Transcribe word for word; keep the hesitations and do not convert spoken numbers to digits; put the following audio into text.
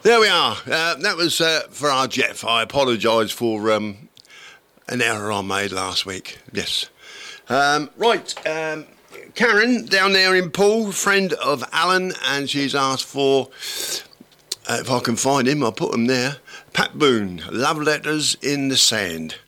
There we are. Uh, that was uh, for our Jeff. I apologise for um, an error I made last week. Yes. Um, right. Um, Karen, down there in Poole, friend of Alan, and she's asked for, uh, if I can find him, I'll put him there, Pat Boone, Love Letters in the Sand.